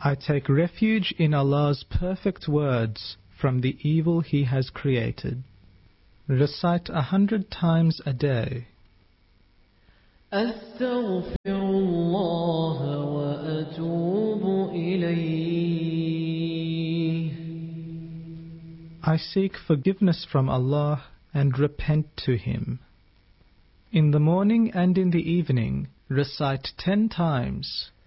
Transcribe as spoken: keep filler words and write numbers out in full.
I take refuge in Allah's perfect words from the evil He has created. Recite a hundred times a day. أستغفر الله وأتوب إليه. I seek forgiveness from Allah and repent to Him. In the morning and in the evening, recite ten times.